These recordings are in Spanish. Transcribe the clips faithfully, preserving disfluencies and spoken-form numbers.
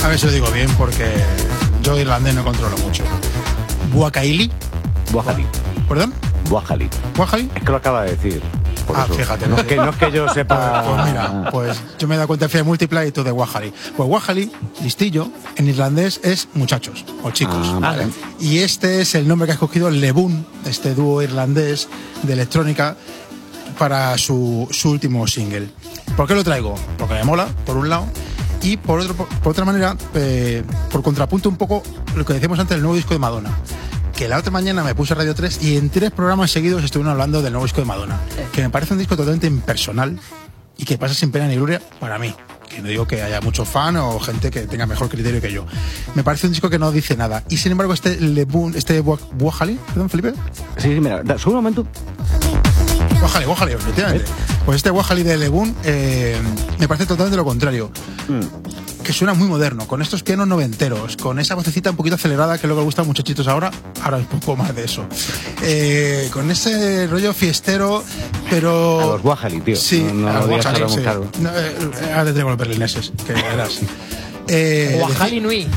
A ver si lo digo bien, porque yo irlandés no controlo mucho. Buakaili. Buajali. ¿Perdón? Buajali. ¿Buajali? Es que lo acaba de decir. Ah, eso. fíjate. No es, que, no es que yo sepa... Pues, pues mira, pues yo me he dado cuenta de Fiat Múltipla y tú de Wahali. Pues Wahali, listillo, en irlandés es muchachos o chicos. Ah, vale. Y este es el nombre que ha escogido Lebún, este dúo irlandés de electrónica, para su, su último single. ¿Por qué lo traigo? Porque me mola, por un lado, y por, otro, por, por otra manera, eh, por contrapunto un poco lo que decíamos antes del nuevo disco de Madonna. Que la otra mañana me puse a Radio tres y en tres programas seguidos estuvieron hablando del nuevo disco de Madonna, que me parece un disco totalmente impersonal y que pasa sin pena ni gloria para mí. Que no digo que haya muchos fans o gente que tenga mejor criterio que yo. Me parece un disco que no dice nada. Y sin embargo, este Lebún, este Buajali, perdón, Felipe. Sí, sí, mira, sube un momento. Wahali, Wahali, efectivamente. Pues este Wahali de Lebún eh, me parece totalmente lo contrario. Mm. Que suena muy moderno, con estos pianos noventeros, con esa vocecita un poquito acelerada que luego le gusta a los muchachitos ahora, ahora un poco más de eso. Eh, con ese rollo fiestero, pero... A los Wahali, tío. Sí, no, no a los digas Wahali, algo sí. muy claro. No, eh, ahora te tengo los berlineses, que verás. Eh, Wahali Nui.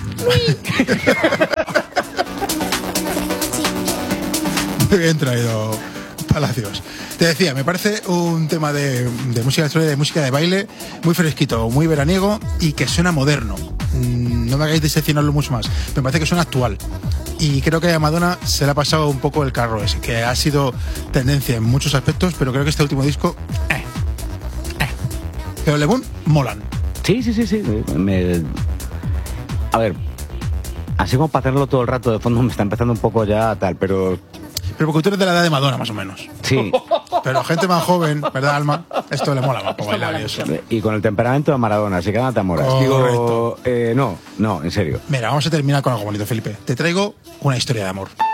Muy bien traído, Palacios. Te decía, me parece un tema de, de música electrónica, de música de baile, muy fresquito, muy veraniego y que suena moderno. No me hagáis diseccionarlo mucho más. Me parece que suena actual. Y creo que a Madonna se le ha pasado un poco el carro ese, que ha sido tendencia en muchos aspectos, pero creo que este último disco... Eh, eh. Pero Lebún, molan. Sí, sí, sí, sí. Me... A ver, así como para tenerlo todo el rato de fondo me está empezando un poco ya tal, pero... Pero porque tú eres de la edad de Madonna, más o menos. Sí. Pero gente más joven, ¿verdad, Alma? Esto le mola más para bailar y eso. Y con el temperamento de Maradona, así que nada te amoras. Digo, eh, no, no, en serio. Mira, vamos a terminar con algo bonito, Felipe. Te traigo una historia de amor.